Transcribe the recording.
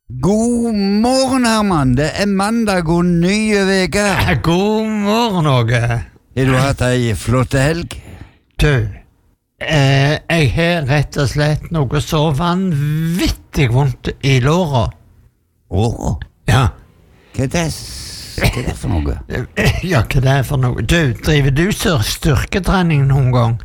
God morgen, Herman. Det mandag og nye veke. God morgen, Åge. Har du hatt ei flotte helg? Du, jeg har rett og slett noe så vanvittig vondt i låra. Åh, Ja. hva er det for noe? Ja, hva det er for noe? Du, driver du styrketrening noen gang?